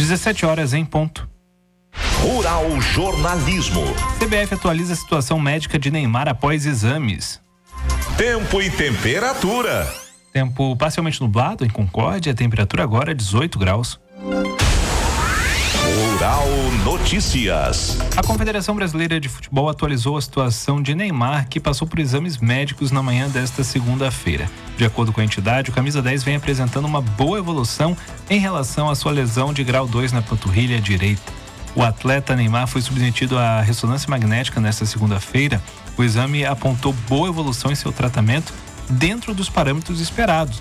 17 horas em ponto. Rural Jornalismo. CBF atualiza a situação médica de Neymar após exames. Tempo e temperatura. Tempo parcialmente nublado em Concórdia, a temperatura agora é 18 graus. Rural Notícias. A Confederação Brasileira de Futebol atualizou a situação de Neymar, que passou por exames médicos na manhã desta segunda-feira. De acordo com a entidade, o camisa 10 vem apresentando uma boa evolução em relação à sua lesão de grau 2 na panturrilha direita. O atleta Neymar foi submetido à ressonância magnética nesta segunda-feira. O exame apontou boa evolução em seu tratamento dentro dos parâmetros esperados.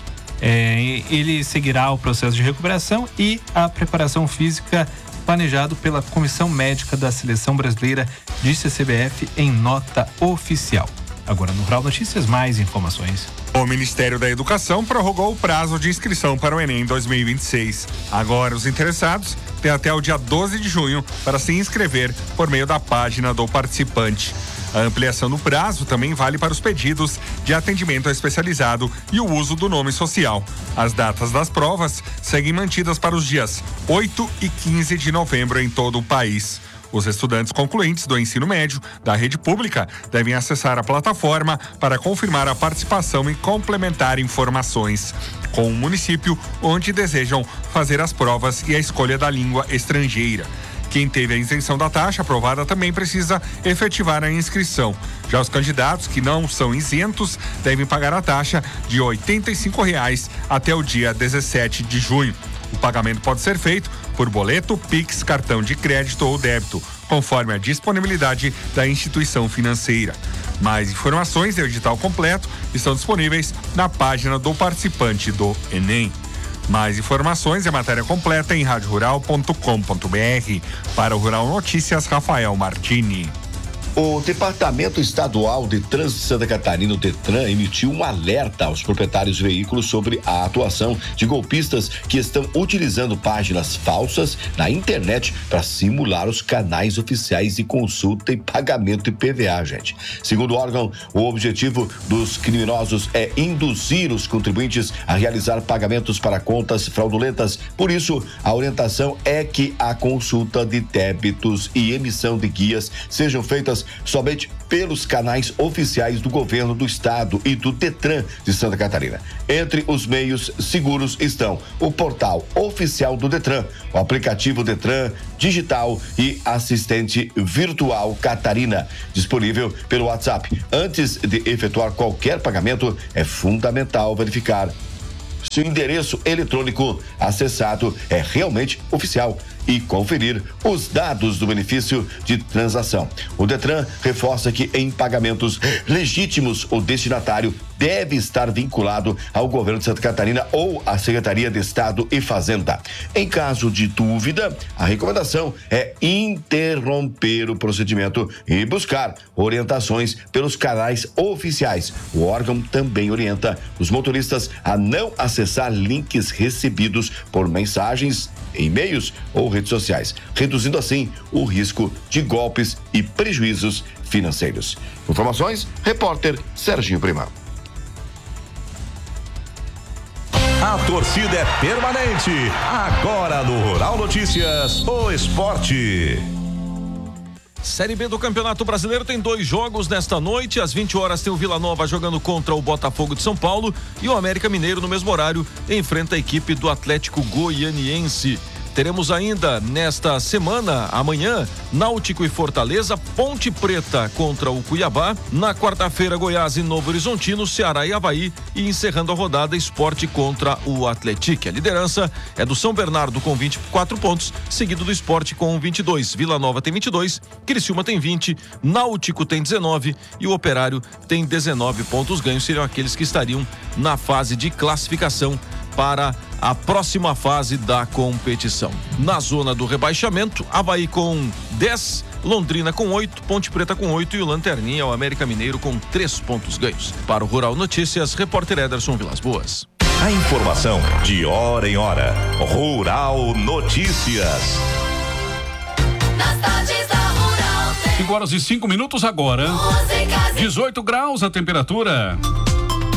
Ele seguirá o processo de recuperação e a preparação física planejado pela Comissão Médica da Seleção Brasileira, disse a CBF em nota oficial. Agora no Rural Notícias, mais informações. O Ministério da Educação prorrogou o prazo de inscrição para o Enem 2026. Agora, os interessados têm até o dia 12 de junho para se inscrever por meio da página do participante. A ampliação do prazo também vale para os pedidos de atendimento especializado e o uso do nome social. As datas das provas seguem mantidas para os dias 8 e 15 de novembro em todo o país. Os estudantes concluintes do ensino médio da rede pública devem acessar a plataforma para confirmar a participação e complementar informações com o município onde desejam fazer as provas e a escolha da língua estrangeira. Quem teve a isenção da taxa aprovada também precisa efetivar a inscrição. Já os candidatos que não são isentos devem pagar a taxa de R$ 85 até o dia 17 de junho. O pagamento pode ser feito por boleto, Pix, cartão de crédito ou débito, conforme a disponibilidade da instituição financeira. Mais informações e o edital completo estão disponíveis na página do participante do Enem. Mais informações e a matéria completa em radiorural.com.br. Para o Rural Notícias, Rafael Martini. O Departamento Estadual de Trânsito de Santa Catarina, o DETRAN, emitiu um alerta aos proprietários de veículos sobre a atuação de golpistas que estão utilizando páginas falsas na internet para simular os canais oficiais de consulta e pagamento de IPVA, gente. Segundo o órgão, o objetivo dos criminosos é induzir os contribuintes a realizar pagamentos para contas fraudulentas. Por isso, a orientação é que a consulta de débitos e emissão de guias sejam feitas somente pelos canais oficiais do governo do estado e do DETRAN de Santa Catarina. Entre os meios seguros estão o portal oficial do DETRAN, o aplicativo DETRAN Digital e assistente virtual Catarina, disponível pelo WhatsApp. Antes de efetuar qualquer pagamento, é fundamental verificar se o endereço eletrônico acessado é realmente oficial e conferir os dados do benefício de transação. O DETRAN reforça que em pagamentos legítimos o destinatário deve estar vinculado ao governo de Santa Catarina ou à Secretaria de Estado e Fazenda. Em caso de dúvida, a recomendação é interromper o procedimento e buscar orientações pelos canais oficiais. O órgão também orienta os motoristas a não acessar links recebidos por mensagens, e-mails ou redes sociais, reduzindo assim o risco de golpes e prejuízos financeiros. Informações, repórter Serginho Prima. A torcida é permanente. Agora no Rural Notícias, o esporte. Série B do Campeonato Brasileiro tem 2 jogos nesta noite. Às 20 horas tem o Vila Nova jogando contra o Botafogo de São Paulo e o América Mineiro no mesmo horário enfrenta a equipe do Atlético Goianiense. Teremos ainda nesta semana, amanhã, Náutico e Fortaleza, Ponte Preta contra o Cuiabá. Na quarta-feira, Goiás e Novo Horizontino, Ceará e Avaí. E encerrando a rodada, Sport contra o Atlético. A liderança é do São Bernardo com 24 pontos, seguido do Sport com 22. Vila Nova tem 22, Criciúma tem 20, Náutico tem 19 e o Operário tem 19 pontos ganhos. Seriam aqueles que estariam na fase de classificação para a próxima fase da competição. Na zona do rebaixamento, Avaí com 10, Londrina com 8, Ponte Preta com 8 e o Lanterninha, o América Mineiro, com 3 pontos ganhos. Para o Rural Notícias, repórter Ederson Vilas Boas. A informação de hora em hora. Rural Notícias. Nas tardes da Rural. 5 horas e 5 minutos agora. 18 graus a temperatura.